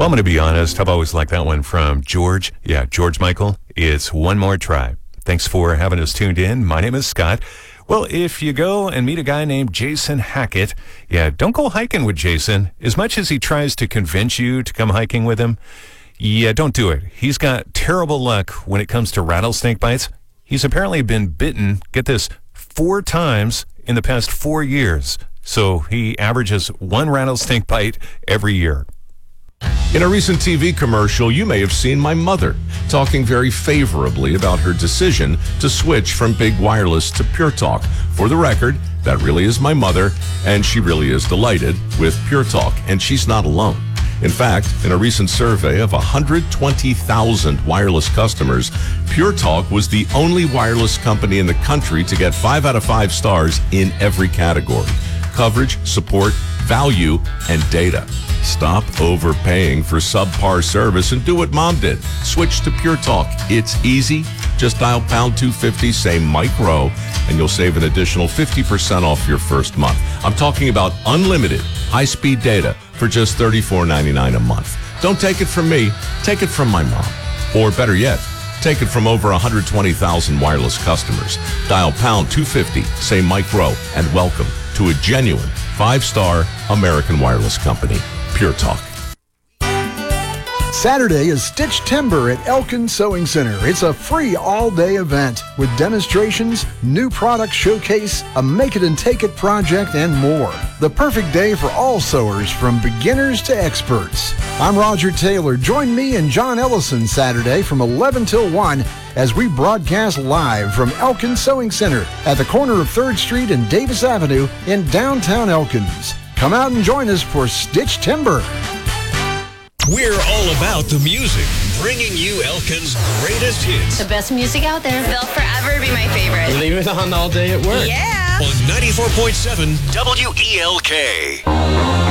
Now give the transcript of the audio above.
I'm going to be honest, I've always liked that one from George. Yeah, George Michael. It's One More Try. Thanks for having us tuned in. My name is Scott. Well, if you go and meet a guy named Jason Hackett, don't go hiking with Jason. As much as he tries to convince you to come hiking with him, don't do it. He's got terrible luck when it comes to rattlesnake bites. He's apparently been bitten, get this, 4 times in the past 4 years. So he averages 1 rattlesnake bite every year. In a recent TV commercial, you may have seen my mother talking very favorably about her decision to switch from Big Wireless to Pure Talk. For the record, that really is my mother, and she really is delighted with Pure Talk, and she's not alone. In fact, in a recent survey of 120,000 wireless customers, Pure Talk was the only wireless company in the country to get 5 out of 5 stars in every category: coverage, support, value, and data. Stop overpaying for subpar service and do what Mom did. Switch to Pure Talk. It's easy. Just dial pound 250, say Mike Rowe, and you'll save an additional 50% off your first month. I'm talking about unlimited high-speed data for just $34.99 a month. Don't take it from me. Take it from my mom. Or better yet, take it from over 120,000 wireless customers. Dial pound 250, say Mike Rowe, and welcome to a genuine 5-star American wireless company. Pure Talk. Saturday is Stitch Timber at Elkin Sewing Center. It's a free all-day event with demonstrations, new product showcase, a make-it-and-take-it project, and more. The perfect day for all sewers, from beginners to experts. I'm Roger Taylor. Join me and John Ellison Saturday from 11 till 1 as we broadcast live from Elkin Sewing Center at the corner of 3rd Street and Davis Avenue in downtown Elkins. Come out and join us for Stitch Timber. We're all about the music, bringing you Elkin's greatest hits. The best music out there. They'll forever be my favorite. Leave it on all day at work. Yeah. On 94.7 WELK.